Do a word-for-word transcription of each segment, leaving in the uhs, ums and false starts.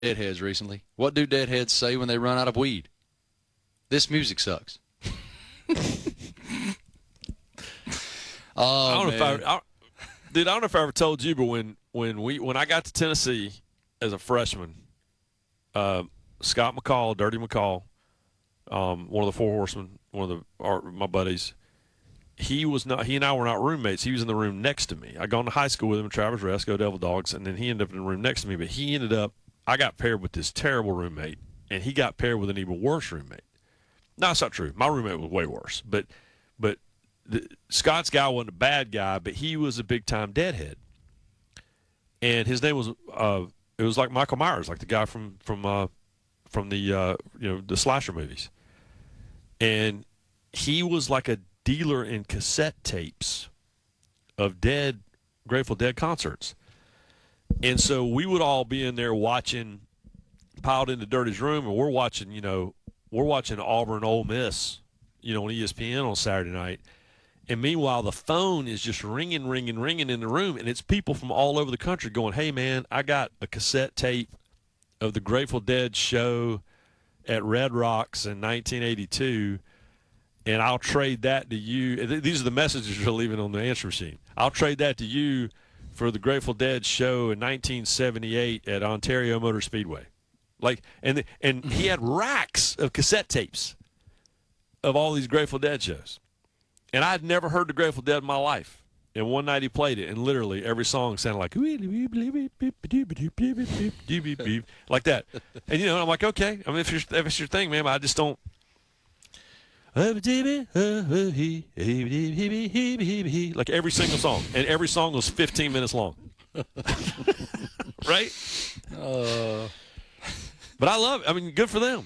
Deadheads recently. What do Deadheads say when they run out of weed? This music sucks. Oh, I don't man. know if I, I, dude, I don't know if I ever told you, but when when we when I got to Tennessee as a freshman, uh, Scott McCall, Dirty McCall, um, one of the Four Horsemen, one of the our, my buddies, he was not. He and I were not roommates. He was in the room next to me. I gone to high school with him at Travis Rest, go Devil Dogs, and then he ended up in the room next to me. But he ended up. I got paired with this terrible roommate, and he got paired with an even worse roommate. No, that's not true. My roommate was way worse, but but. The, Scott's guy wasn't a bad guy, but he was a big-time deadhead. And his name was uh, it was like Michael Myers, like the guy from from uh, from the uh, you know the slasher movies. And he was like a dealer in cassette tapes of dead Grateful Dead concerts. And so we would all be in there watching, piled into Dirty's room, and we're watching, you know, we're watching Auburn Ole Miss, you know, on E S P N on Saturday night. And meanwhile, the phone is just ringing, ringing, ringing in the room, and it's people from all over the country going, hey, man, I got a cassette tape of the Grateful Dead show at Red Rocks in nineteen eighty-two, and I'll trade that to you. These are the messages you're leaving on the answer machine. I'll trade that to you for the Grateful Dead show in nineteen seventy-eight at Ontario Motor Speedway. Like, and and he had racks of cassette tapes of all these Grateful Dead shows. And I'd never heard the Grateful Dead in my life. And one night he played it, and literally every song sounded like like that. And, you know, I'm like, okay. I mean, if, you're, if it's your thing, man, I just don't. Like every single song. And every song was fifteen minutes long. Right? Uh, but I love it. I mean, good for them.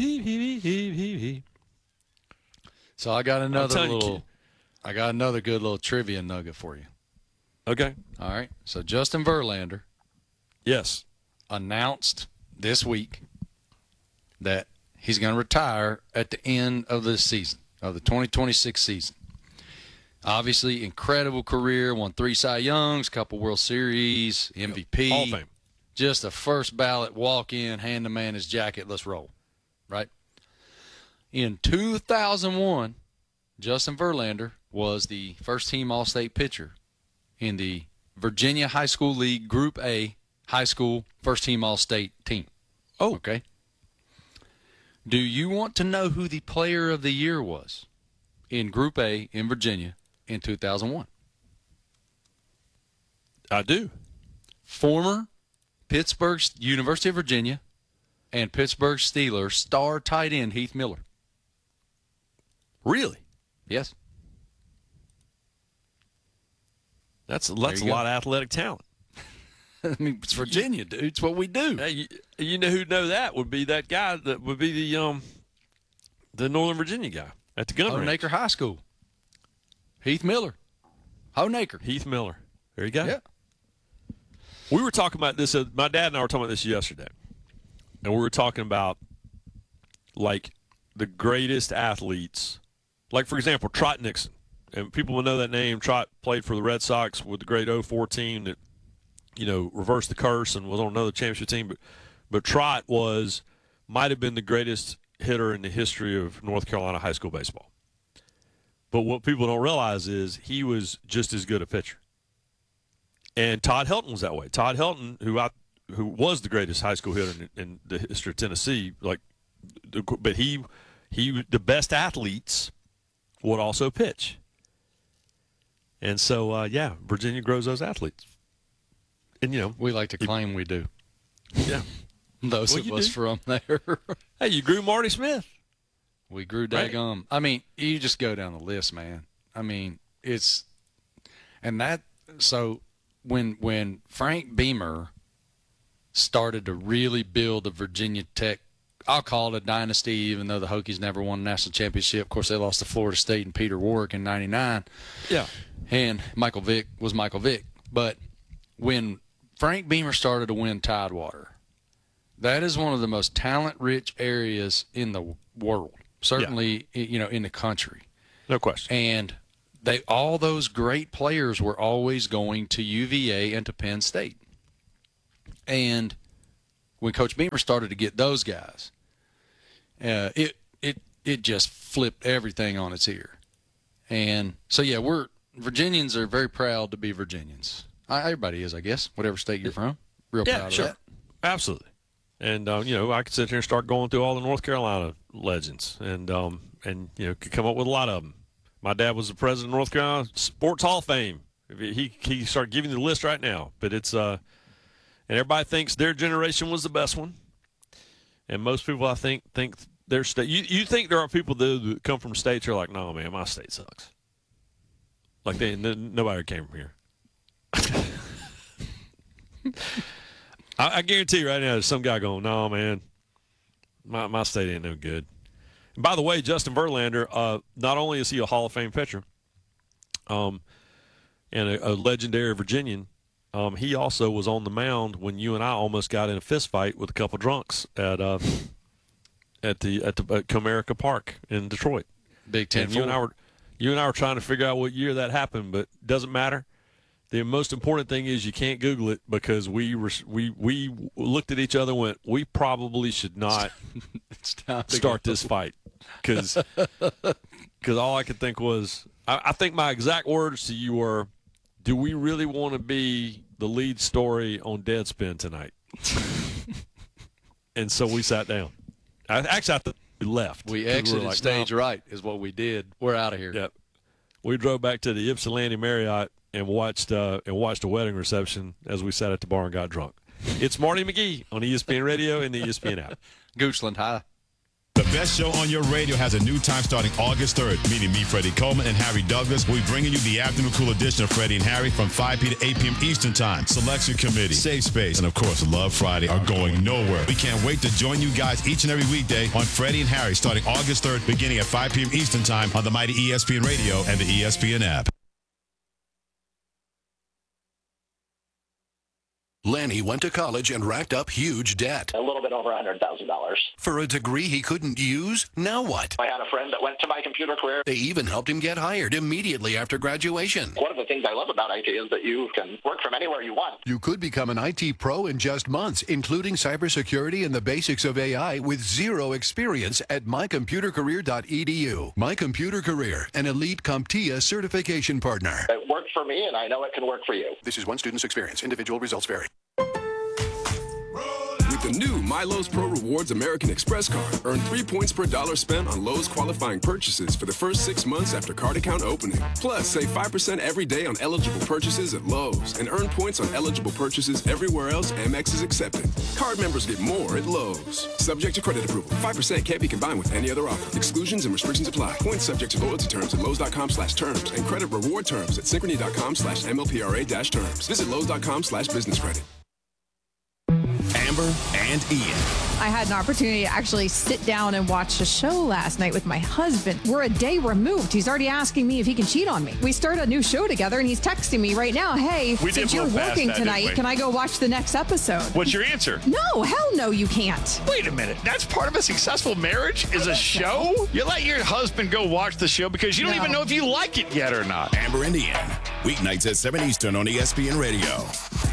So I got another telling you, little, kid. I got another good little trivia nugget for you. Okay. All right. So Justin Verlander Yes. announced this week that he's going to retire at the end of the season, of the twenty twenty-six season. Obviously, incredible career, won three Cy Youngs, couple World Series, M V P. Hall of Fame. Just a first ballot walk in, hand the man his jacket, let's roll. Right? In two thousand one, Justin Verlander was the first-team All-State pitcher in the Virginia High School League Group A high school first-team All-State team. Oh. Okay. Do you want to know who the Player of the Year was in Group A in Virginia in two thousand one? I do. Former Pittsburgh University of Virginia and Pittsburgh Steelers star tight end Heath Miller. Really? Yes. That's that's a go. lot of athletic talent. I mean, it's Virginia, dude. It's what we do. Hey, you, you know who'd know that would be that guy that would be the um the Northern Virginia guy at the gun range. Honaker High School. Heath Miller. Honaker. Heath Miller. There you go. Yeah. We were talking about this. Uh, my dad and I were talking about this yesterday, and we were talking about like the greatest athletes. Like, for example, Trot Nixon. And people will know that name. Trot played for the Red Sox with the great oh four team that, you know, reversed the curse and was on another championship team. But, but Trot was, might have been the greatest hitter in the history of North Carolina high school baseball. But what people don't realize is he was just as good a pitcher. And Todd Helton was that way. Todd Helton, who I, who was the greatest high school hitter in, in the history of Tennessee, like, but he, he, the best athletes would also pitch. And so, uh, yeah, Virginia grows those athletes. And, you know. We like to claim we do. Yeah. Those Well, of you us do. from there. Hey, you grew Marty Smith. We grew Right. daggum. I mean, you just go down the list, man. I mean, it's – and that – so when when Frank Beamer started to really build the Virginia Tech, I'll call it a dynasty, even though the Hokies never won a national championship. Of course, they lost to Florida State and Peter Warwick in ninety-nine. Yeah. And Michael Vick was Michael Vick. But when Frank Beamer started to win Tidewater, that is one of the most talent-rich areas in the world, certainly, you know, in the country. No question. And they all those great players were always going to U V A and to Penn State. And when Coach Beamer started to get those guys, uh, it it it just flipped everything on its ear. And so, yeah, we're Virginians are very proud to be Virginians. I, everybody is, I guess, whatever state you're from. Real yeah, proud sure. of that. Absolutely. And, uh, you know, I could sit here and start going through all the North Carolina legends and, um, and you know, could come up with a lot of them. My dad was the president of North Carolina Sports Hall of Fame. He he started giving you the list right now. But it's uh, – and everybody thinks their generation was the best one. And most people, I think, think their state – you you think there are people that come from states who are like, no, man, my state sucks. Like, they nobody came from here. I, I guarantee you right now there's some guy going, no, man, my, my state ain't no good. And by the way, Justin Verlander, uh, not only is he a Hall of Fame pitcher um, and a, a legendary Virginian, um, he also was on the mound when you and I almost got in a fist fight with a couple drunks at uh, at the at the at Comerica Park in Detroit. Big Ten. And you and I were you and I were trying to figure out what year that happened, but it doesn't matter. The most important thing is you can't Google it because we were, we we looked at each other and went, we probably should not start this fight because all I could think was, I, I think my exact words to you were, do we really want to be the lead story on Deadspin tonight? And so we sat down. I, actually, I thought we left. We exited we like, stage no. right is what we did. We're out of here. Yep. We drove back to the Ypsilanti Marriott and watched uh, and watched a wedding reception as we sat at the bar and got drunk. It's Marty McGee on E S P N Radio and the E S P N app. Goochland, hi. The best show on your radio has a new time starting August third. Meeting me, Freddie Coleman, and Harry Douglas. We'll be bringing you the afternoon cool edition of Freddie and Harry from five p.m. to eight p.m. Eastern Time. Selection Committee, Safe Space, and, of course, Love Friday are going nowhere. We can't wait to join you guys each and every weekday on Freddie and Harry starting August third, beginning at five p.m. Eastern Time on the mighty E S P N Radio and the E S P N app. Lanny went to college and racked up huge debt. A little bit over one hundred thousand dollars. For a degree he couldn't use? Now what? I had a friend that went to My Computer Career. They even helped him get hired immediately after graduation. One of the things I love about I T is that you can work from anywhere you want. You could become an I T pro in just months, including cybersecurity and the basics of A I with zero experience at my computer career dot e d u. My Computer Career, an elite CompTIA certification partner. It worked for me, and I know it can work for you. This is one student's experience. Individual results vary. The new My Lowe's Pro Rewards American Express card. Earn three points per dollar spent on Lowe's qualifying purchases for the first six months after card account opening. Plus, save five percent every day on eligible purchases at Lowe's and earn points on eligible purchases everywhere else Amex is accepted. Card members get more at Lowe's. Subject to credit approval. five percent can't be combined with any other offer. Exclusions and restrictions apply. Points subject to loyalty terms at Lowe's.com slash terms and credit reward terms at Synchrony.com slash MLPRA dash terms. Visit Lowe's.com slash business credit. Amber and Ian. I had an opportunity to actually sit down and watch a show last night with my husband. We're a day removed. He's already asking me if he can cheat on me. We started a new show together, and he's texting me right now, hey, we since you're working that, tonight, can I go watch the next episode? What's your answer? No, hell no, you can't. Wait a minute. That's part of a successful marriage is a show? So. You let your husband go watch the show because you don't no. even know if you like it yet or not. Amber and Ian. Weeknights at seven Eastern on E S P N Radio.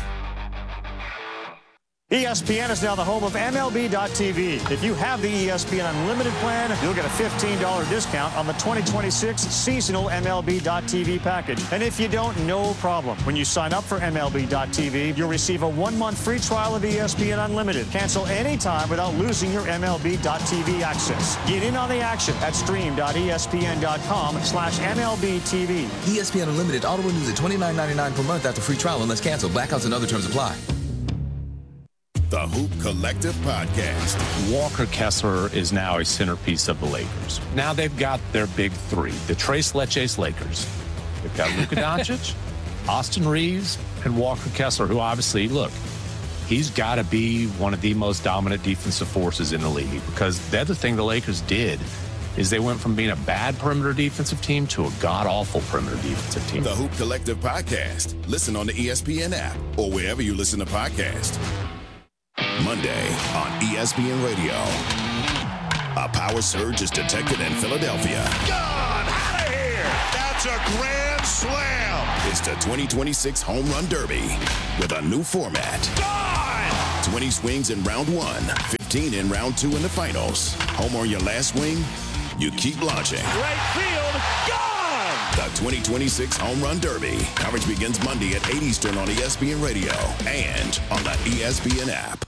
E S P N is now the home of M L B dot T V. If you have the E S P N Unlimited plan, you'll get a fifteen dollars discount on the twenty twenty-six seasonal M L B dot T V package. And if you don't, no problem. When you sign up for M L B dot T V, you'll receive a one-month free trial of E S P N Unlimited. Cancel anytime without losing your M L B dot T V access. Get in on the action at stream.espn.com slash MLBTV. E S P N Unlimited auto renews at twenty-nine ninety-nine per month after free trial unless canceled. Blackouts and other terms apply. The Hoop Collective Podcast. Walker Kessler is now a centerpiece of the Lakers. Now they've got their big three, the Tres Leches Lakers. They've got Luka Doncic, Austin Reeves, and Walker Kessler, who obviously, look, he's got to be one of the most dominant defensive forces in the league, because the other thing the Lakers did is they went from being a bad perimeter defensive team to a god-awful perimeter defensive team. The Hoop Collective Podcast. Listen on the E S P N app or wherever you listen to podcasts. Monday on E S P N Radio. A power surge is detected in Philadelphia. Gone! Out of here! That's a grand slam! It's the twenty twenty-six Home Run Derby with a new format. Gone! twenty swings in round one, fifteen in round two in the finals. Home or your last swing? You keep launching. Right field, gone! The twenty twenty-six Home Run Derby. Coverage begins Monday at eight Eastern on E S P N Radio and on the E S P N app.